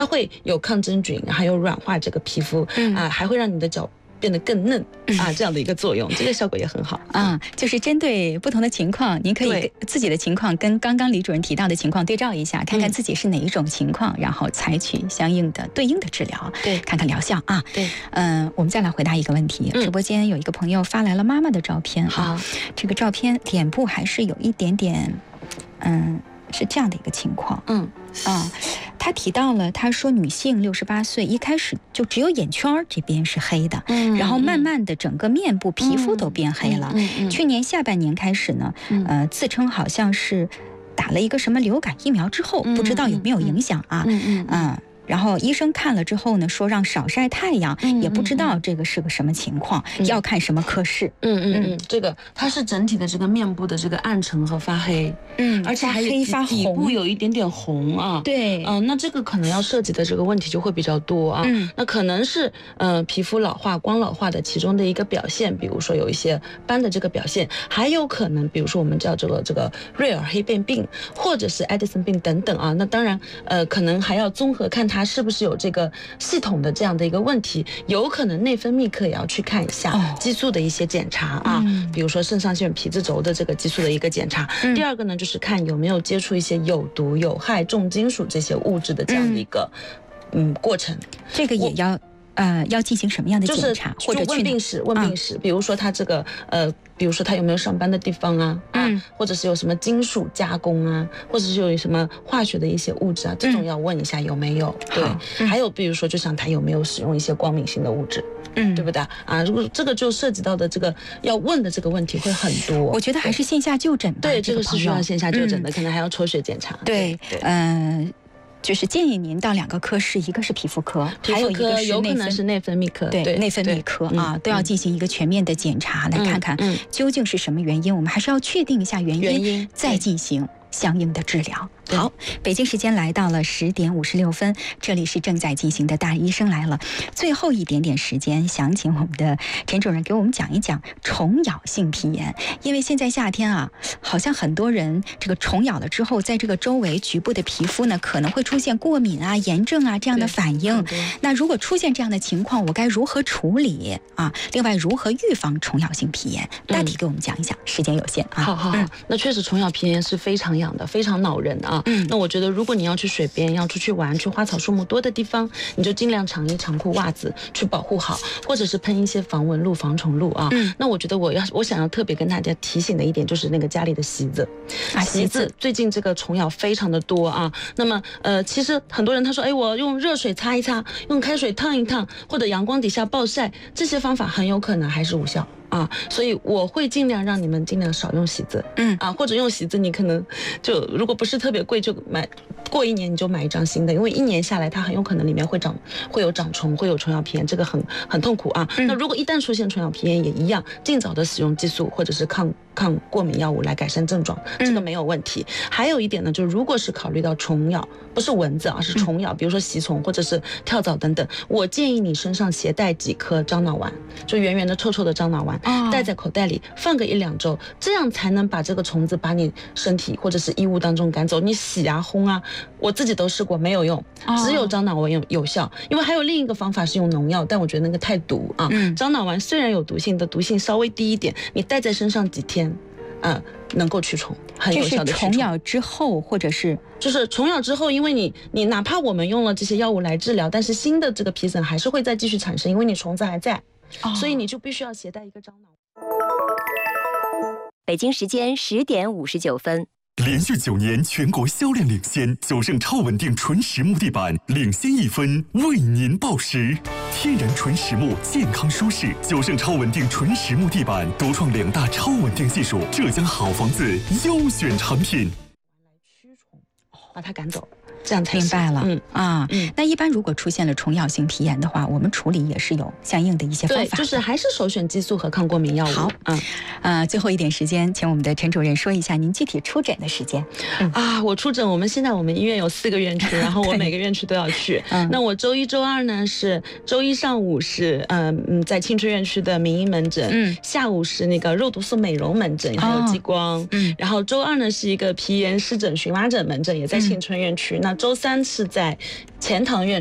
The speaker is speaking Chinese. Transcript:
它会有抗真菌，还有软化这个皮肤还会让你的脚变得更嫩这样的一个作用，这个效果也很好就是针对不同的情况，您可以自己的情况跟刚刚李主任提到的情况对照一下，看看自己是哪一种情况，然后采取相应的对应的治疗，看看疗效对， 我们再来回答一个问题，直播间有一个朋友发来了妈妈的照片这个照片脸部还是有一点点是这样的一个情况他提到了，他说女性68岁一开始就只有眼圈这边是黑的，然后慢慢的整个面部皮肤都变黑了。去年下半年开始呢，自称好像是打了一个什么流感疫苗之后，不知道有没有影响然后医生看了之后呢，说让少晒太阳，也不知道这个是个什么情况，要看什么科室。 这个它是整体的这个面部的这个暗沉和发黑，而且还有底部有一点点红对， 那这个可能要涉及的这个问题就会比较多那可能是皮肤老化、光老化的其中的一个表现，比如说有一些斑的这个表现，还有可能比如说我们叫这个瑞尔黑变病，或者是艾迪森病等等那当然可能还要综合看它是不是有这个系统的这样的一个问题，有可能内分泌科也要去看一下激素的一些检查比如说肾上腺皮质轴的这个激素的一个检查。第二个呢，就是看有没有接触一些有毒、有害、重金属这些物质的这样的一个过程。 这个也要进行什么样的检查，或者问病史，比如说他这个比如说他有没有上班的地方或者是有什么金属加工或者是有什么化学的一些物质这种要问一下有没有。对，还有比如说就像他有没有使用一些光敏性的物质，对不对如果这个就涉及到的这个要问的这个问题会很多。 我觉得还是线下就诊吧。 对，这个是需要线下就诊的，可能还要抽血检查。 对，就是建议您到2个科室，一个是皮肤科，还有一个是有可能是内分泌科。 对，内分泌科都要进行一个全面的检查，来看看究竟是什么原因。我们还是要确定一下原因再进行相应的治疗。好，北京时间来到了10点56分，这里是正在进行的大医生来了。最后一点点时间，想请我们的陈主任给我们讲一讲虫咬性皮炎。因为现在夏天好像很多人这个虫咬了之后，在这个周围局部的皮肤呢，可能会出现过敏炎症这样的反应。那如果出现这样的情况，我该如何处理另外，如何预防虫咬性皮炎？大体给我们讲一讲，时间有限好，那确实虫咬皮炎是非常痒的，非常恼人那我觉得如果你要去水边，要出去玩，去花草树木多的地方，你就尽量长衣长裤袜子去保护好，或者是喷一些防蚊露、防虫露那我觉得我想要特别跟大家提醒的一点就是那个家里的席子席子最近这个虫咬非常的多那么其实很多人他说我用热水擦一擦，用开水烫一烫，或者阳光底下暴晒，这些方法很有可能还是无效所以我会尽量让你们尽量少用席子或者用席子，你可能就如果不是特别贵，就过1年你就买一张新的，因为1年下来它很有可能里面会有长虫，会有虫咬皮炎，这个很痛苦那如果一旦出现虫咬皮炎也一样，尽早的使用激素或者是抗过敏药物来改善症状，这个没有问题。还有一点呢，就如果是考虑到虫咬，不是蚊子是虫咬，比如说蜱虫或者是跳蚤等等，我建议你身上携带几颗樟脑丸，就圆圆的臭臭的樟脑丸带在口袋里放个1-2周，这样才能把这个虫子把你身体或者是衣物当中赶走。你洗烘我自己都试过没有用，只有樟脑丸有效。因为还有另一个方法是用农药，但我觉得那个太毒樟脑丸虽然有毒性，的毒性稍微低一点，你带在身上几天能够驱虫，很有效的驱虫。 这是虫咬之后，或者是就是虫咬之后，因为你哪怕我们用了这些药物来治疗，但是新的这个皮疹还是会再继续产生，因为你虫子还在所以你就必须要携带一个樟脑。 北京时间10点59分。 连续9年全国销量领先，9胜超稳定纯实木地板领先1分，为您报时。天然纯实木，健康舒适，9胜超稳定纯实木地板独创2大超稳定技术，浙江好房子优选产品。 来驱虫，把它赶走。这样才明白了。那一般如果出现了虫咬性皮炎的话，我们处理也是有相应的一些方法。 对，就是还是首选激素和抗过敏药物。 好，最后一点时间，请我们的陈主任说一下您具体出诊的时间。 我出诊，我们医院有4个院区，然后我每个院区都要去。那我周1、周2呢是周1上午是在青春院区的名医门诊，下午是那个肉毒素美容门诊，还有激光。然后周2呢是一个皮炎湿疹荨麻疹门诊，也在青春院区。那那周3是在钱塘院